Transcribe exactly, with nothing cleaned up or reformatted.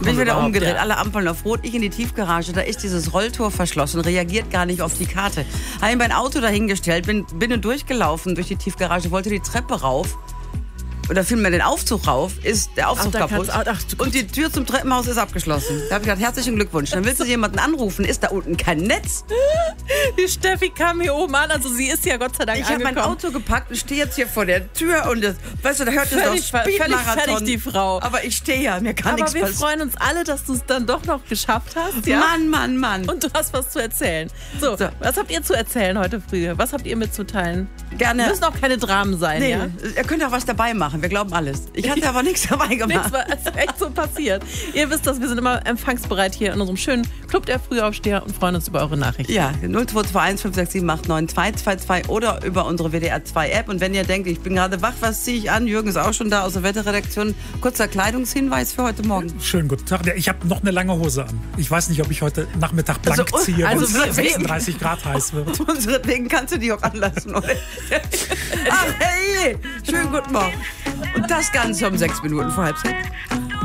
angekommen. Bin ich wieder umgedreht, ja. alle Ampeln auf Rot, ich in die Tiefgarage, da ist dieses Rolltor verschlossen, reagiert gar nicht auf die Karte. Habe ihm mein Auto dahingestellt, bin, bin nur durchgelaufen durch die Tiefgarage, wollte die Treppe rauf. Oder fiel mir den Aufzug rauf, ist der Aufzug Ach, kaputt. ach, ach, und die Tür zum Treppenhaus ist abgeschlossen. Da habe ich gesagt, herzlichen Glückwunsch. Dann willst du jemanden anrufen, ist da unten kein Netz? Die Steffi kam hier oben an, also sie ist ja Gott sei Dank Ich habe angekommen. mein Auto gepackt und stehe jetzt hier vor der Tür und das, weißt du, da hört es Völlig, noch völlig Speedmarathon. fertig, die Frau. Aber ich stehe ja, mir kann Aber nichts wir passieren. freuen uns alle, dass du es dann doch noch geschafft hast. Ja? Mann, Mann, Mann. Und du hast was zu erzählen. So, So. was habt ihr zu erzählen heute früh? Was habt ihr mitzuteilen? Gerne. Müssen auch keine Dramen sein, Nee, ja? ihr könnt auch was dabei machen, wir glauben alles. Ich hatte aber nichts dabei gemacht. Nichts war ist echt so passiert. Ihr wisst das, wir sind immer empfangsbereit hier in unserem schönen Club der Frühaufsteher und freuen uns über eure Nachrichten. Ja, null zwei zwei eins fünf sechs sieben acht neun zwei zwei zwei oder über unsere W D R zwei App. Und wenn ihr denkt, ich bin gerade wach, was ziehe ich an? Jürgen ist auch schon da aus der Wetterredaktion. Kurzer Kleidungshinweis für heute Morgen. Schönen guten Tag. Ja, ich habe noch eine lange Hose an. Ich weiß nicht, ob ich heute Nachmittag blank Also, ziehe, also wenn wir- es sechsunddreißig Grad heiß wird. Unseretwegen kannst du die auch anlassen, oder? Ach, hey, schönen guten Morgen. Und das Ganze um sechs Minuten vor halb sechs.